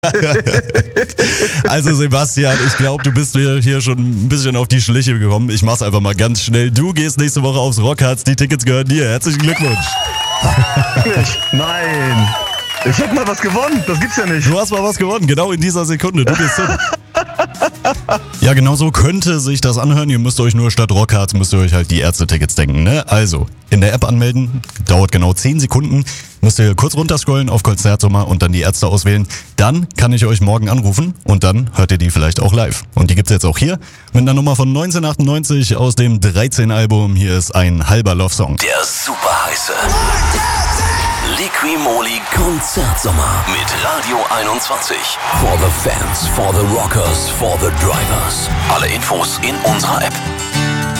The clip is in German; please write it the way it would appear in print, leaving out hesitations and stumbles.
Also Sebastian, ich glaube, du bist mir hier schon ein bisschen auf die Schliche gekommen. Ich mach's einfach mal ganz schnell. Du gehst nächste Woche aufs Rockharz. Die Tickets gehören dir. Herzlichen Glückwunsch. Nein. Ich hab mal was gewonnen. Das gibt's ja nicht. Du hast mal was gewonnen. Genau in dieser Sekunde. Du gehst hin. Ja, genau so könnte sich das anhören. Ihr müsst euch nur statt Rockharz, müsst ihr euch halt die Ärzte-Tickets denken, ne? Also, in der App anmelden, dauert genau 10 Sekunden. Müsst ihr kurz runterscrollen auf Konzertsommer und dann die Ärzte auswählen. Dann kann ich euch morgen anrufen und dann hört ihr die vielleicht auch live. Und die gibt's jetzt auch hier mit einer Nummer von 1998 aus dem 13-Album. Hier ist ein halber Love-Song. Der super heiße Liqui-Moly Konzertsommer mit Radio 21. For the fans, for the rockers, for the drivers. Alle Infos in unserer App.